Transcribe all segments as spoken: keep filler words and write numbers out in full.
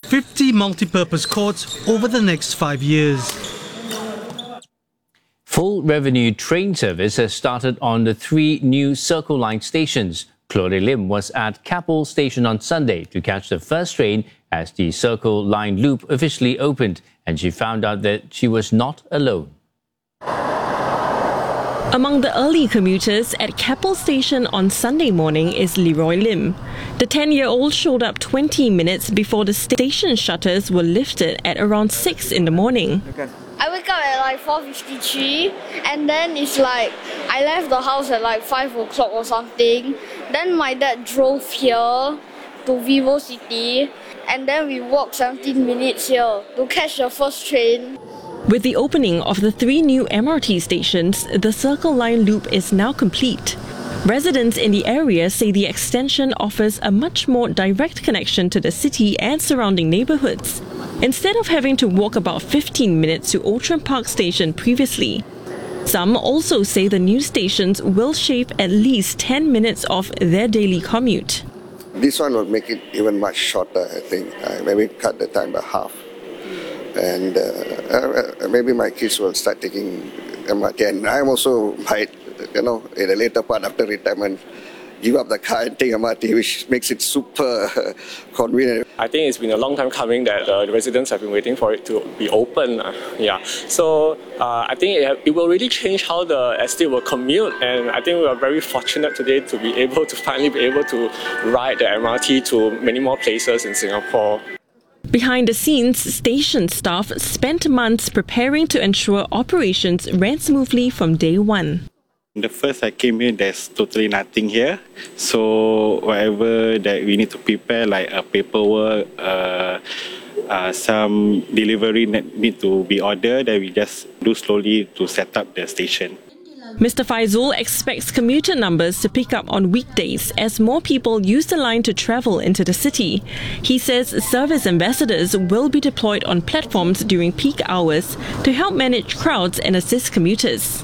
fifty multi-purpose courts over the next five years. Full revenue train service has started on the three new Circle Line stations. Claudia Lim was at Keppel Station on Sunday to catch the first train as the Circle Line loop officially opened, and she found out that she was not alone. Among the early commuters at Keppel Station on Sunday morning is Leroy Lim. The ten-year-old showed up twenty minutes before the station shutters were lifted at around six in the morning. I wake up at like four fifty-three, and then it's like I left the house at like five o'clock or something. Then my dad drove here to Vivo City, and then we walked seventeen minutes here to catch the first train. With the opening of the three new M R T stations, the Circle Line loop is now complete. Residents in the area say the extension offers a much more direct connection to the city and surrounding neighbourhoods, instead of having to walk about fifteen minutes to Outram Park Station previously. Some also say the new stations will shave at least ten minutes off their daily commute. This one will make it even much shorter, I think. Uh, maybe cut the time by half. And uh, uh, maybe my kids will start taking M R T. And I'm also might, you know, in a later part after retirement, give up the car and take M R T, which makes it super uh, convenient. I think it's been a long time coming that uh, the residents have been waiting for it to be open. Uh, yeah, so uh, I think it, it will really change how the estate will commute, and I think we are very fortunate today to be able to finally be able to ride the M R T to many more places in Singapore. Behind the scenes, station staff spent months preparing to ensure operations ran smoothly from day one. The first I came here, there's totally nothing here. So whatever that we need to prepare, like a paperwork, uh, uh, some delivery that need to be ordered, that we just do slowly to set up the station. Mister Faizul expects commuter numbers to pick up on weekdays as more people use the line to travel into the city. He says service ambassadors will be deployed on platforms during peak hours to help manage crowds and assist commuters.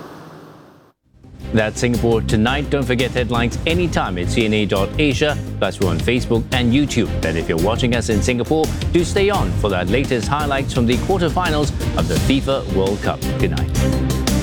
That's Singapore Tonight. Don't forget headlines anytime at C N A dot asia. Plus, we're on Facebook and YouTube. And if you're watching us in Singapore, do stay on for the latest highlights from the quarterfinals of the FIFA World Cup. Good night.